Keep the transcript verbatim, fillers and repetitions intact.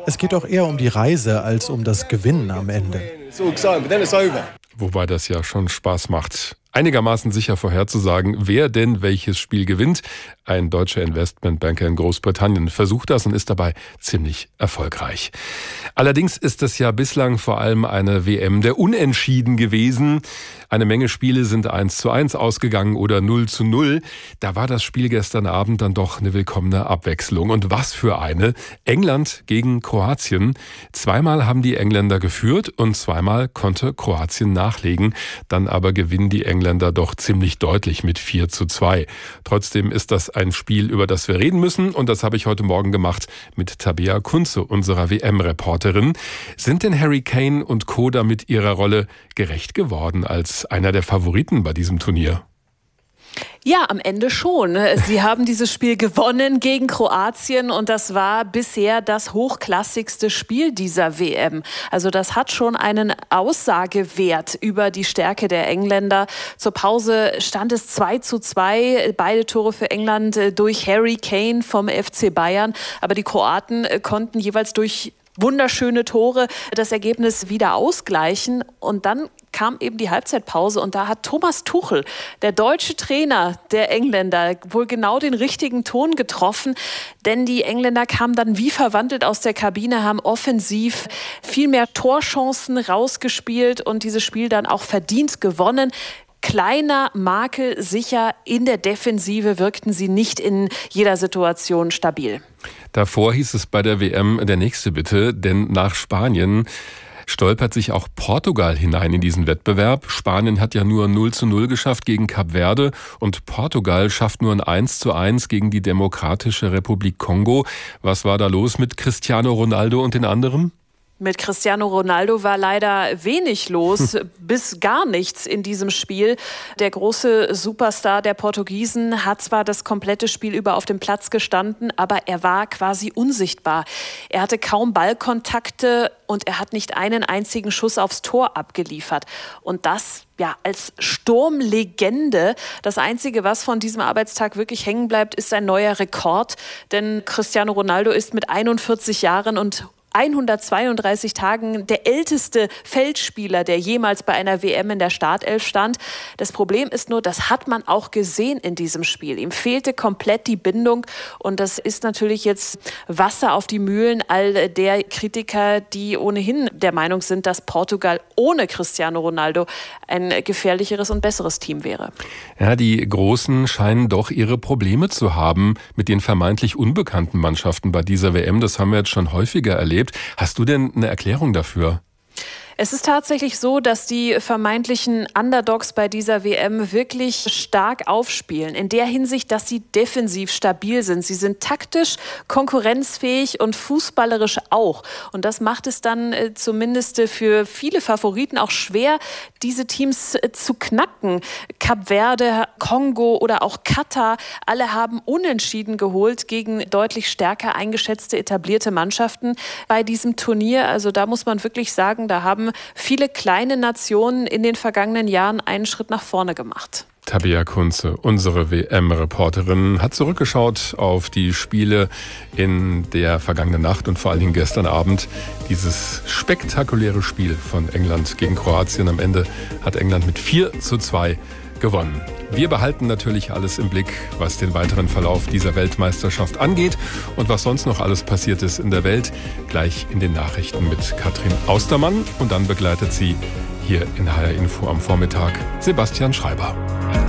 Es geht doch eher um die Reise als um das Gewinnen am Ende. Wobei das ja schon Spaß macht, einigermaßen sicher vorherzusagen, wer denn welches Spiel gewinnt. Ein deutscher Investmentbanker in Großbritannien versucht das und ist dabei ziemlich erfolgreich. Allerdings ist es ja bislang vor allem eine W M der Unentschieden gewesen. Eine Menge Spiele sind eins zu eins ausgegangen oder null zu null. Da war das Spiel gestern Abend dann doch eine willkommene Abwechslung. Und was für eine. England gegen Kroatien. Zweimal haben die Engländer geführt und zweimal konnte Kroatien nachlegen. Dann aber gewinnen die Engländer doch ziemlich deutlich mit vier zu zwei. Trotzdem ist das ein Spiel, über das wir reden müssen. Und das habe ich heute Morgen gemacht mit Tabea Kunze, unserer W M-Reporterin. Sind denn Harry Kane und Co. da mit ihrer Rolle gerecht geworden als einer der Favoriten bei diesem Turnier? Ja, am Ende schon. Sie haben dieses Spiel gewonnen gegen Kroatien und das war bisher das hochklassigste Spiel dieser W M. Also das hat schon einen Aussagewert über die Stärke der Engländer. Zur Pause stand es zwei zu zwei, beide Tore für England durch Harry Kane vom F C Bayern. Aber die Kroaten konnten jeweils durch wunderschöne Tore das Ergebnis wieder ausgleichen. Und dann kam eben die Halbzeitpause und da hat Thomas Tuchel, der deutsche Trainer der Engländer, wohl genau den richtigen Ton getroffen. Denn die Engländer kamen dann wie verwandelt aus der Kabine, haben offensiv viel mehr Torchancen rausgespielt und dieses Spiel dann auch verdient gewonnen. Kleiner Makel sicher, in der Defensive wirkten sie nicht in jeder Situation stabil. Davor hieß es bei der W M der nächste bitte, denn nach Spanien stolpert sich auch Portugal hinein in diesen Wettbewerb. Spanien hat ja nur null zu null geschafft gegen Kap Verde und Portugal schafft nur ein eins zu eins gegen die Demokratische Republik Kongo. Was war da los mit Cristiano Ronaldo und den anderen? Mit Cristiano Ronaldo war leider wenig los, bis gar nichts in diesem Spiel. Der große Superstar der Portugiesen hat zwar das komplette Spiel über auf dem Platz gestanden, aber er war quasi unsichtbar. Er hatte kaum Ballkontakte und er hat nicht einen einzigen Schuss aufs Tor abgeliefert. Und das ja als Sturmlegende. Das Einzige, was von diesem Arbeitstag wirklich hängen bleibt, ist ein neuer Rekord. Denn Cristiano Ronaldo ist mit einundvierzig Jahren und hundertzweiunddreißig Tagen der älteste Feldspieler, der jemals bei einer W M in der Startelf stand. Das Problem ist nur, das hat man auch gesehen in diesem Spiel. Ihm fehlte komplett die Bindung und das ist natürlich jetzt Wasser auf die Mühlen all der Kritiker, die ohnehin der Meinung sind, dass Portugal ohne Cristiano Ronaldo ein gefährlicheres und besseres Team wäre. Ja, die Großen scheinen doch ihre Probleme zu haben mit den vermeintlich unbekannten Mannschaften bei dieser W M. Das haben wir jetzt schon häufiger erlebt. Hast du denn eine Erklärung dafür? Es ist tatsächlich so, dass die vermeintlichen Underdogs bei dieser W M wirklich stark aufspielen. In der Hinsicht, dass sie defensiv stabil sind. Sie sind taktisch, konkurrenzfähig und fußballerisch auch. Und das macht es dann äh, zumindest für viele Favoriten auch schwer, diese Teams äh, zu knacken. Kap Verde, Kongo oder auch Katar, alle haben Unentschieden geholt gegen deutlich stärker eingeschätzte etablierte Mannschaften bei diesem Turnier. Also da muss man wirklich sagen, da haben viele kleine Nationen in den vergangenen Jahren einen Schritt nach vorne gemacht. Tabea Kunze, unsere W M-Reporterin, hat zurückgeschaut auf die Spiele in der vergangenen Nacht und vor allen Dingen gestern Abend. Dieses spektakuläre Spiel von England gegen Kroatien. Am Ende hat England mit vier zu zwei gewonnen. Wir behalten natürlich alles im Blick, was den weiteren Verlauf dieser Weltmeisterschaft angeht und was sonst noch alles passiert ist in der Welt. Gleich in den Nachrichten mit Katrin Austermann und dann begleitet sie hier in H R Info am Vormittag Sebastian Schreiber.